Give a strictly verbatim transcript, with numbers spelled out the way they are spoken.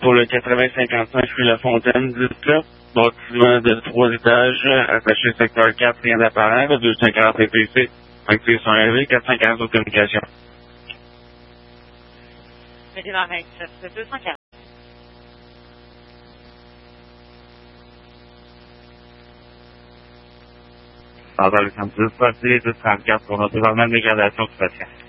pour le quatre-vingts cinquante-cinq rue La Fontaine, dix-sept, bâtiment de trois étages, attaché secteur quatre, rien d'apparent, là, deux cent quarante P C, actifs sont arrivés, quatre cent quarante autres communications. Mais démarrer, c'est deux cent quarante. Dans le centre de santé, deux cent trente-quatre pour notre gouvernement de dégradation du patient.